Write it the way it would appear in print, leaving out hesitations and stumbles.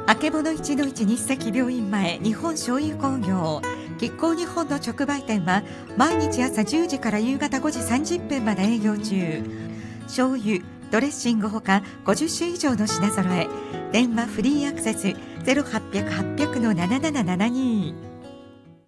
あけぼの市の市日赤病院前日本醤油工業亀甲日本の直売店は毎日朝10時から夕方5時30分まで営業中。醤油、ドレッシングほか50種以上の品揃え。電話フリーアクセス 0800-800-7772